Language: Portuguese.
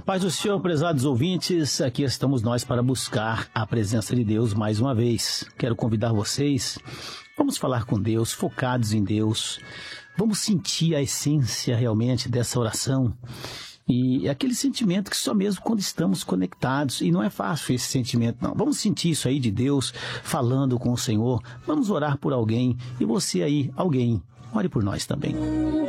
Paz do Senhor, prezados ouvintes, aqui estamos nós para buscar a presença de Deus mais uma vez. Quero convidar vocês, vamos falar com Deus, focados em Deus, vamos sentir a essência realmente dessa oração e aquele sentimento que só mesmo quando estamos conectados, e não é fácil esse sentimento não, vamos sentir isso aí de Deus falando com o Senhor, vamos orar por alguém, e você aí, alguém, ore por nós também.